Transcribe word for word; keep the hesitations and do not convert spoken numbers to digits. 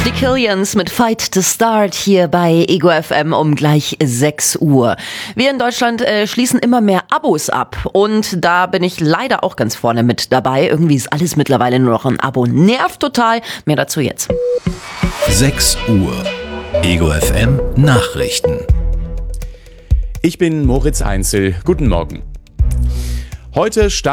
Die Killians mit Fight to Start hier bei Ego F M um gleich sechs Uhr. Wir in Deutschland äh, schließen immer mehr Abos ab und da bin ich leider auch ganz vorne mit dabei. Irgendwie ist alles mittlerweile nur noch ein Abo. Nervt total. Mehr dazu jetzt. sechs Uhr. Ego F M Nachrichten. Ich bin Moritz Einzel. Guten Morgen. Heute startet